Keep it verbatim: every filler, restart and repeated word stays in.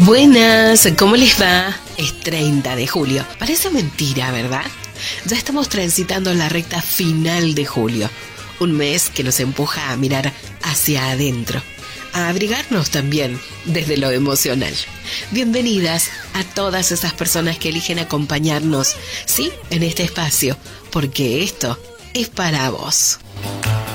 Buenas, ¿cómo les va? Es treinta de julio. Parece mentira, ¿verdad? Ya estamos transitando la recta final de julio. Un mes que nos empuja a mirar hacia adentro, a abrigarnos también desde lo emocional. Bienvenidas a todas esas personas que eligen acompañarnos, sí, en este espacio, porque esto es para vos.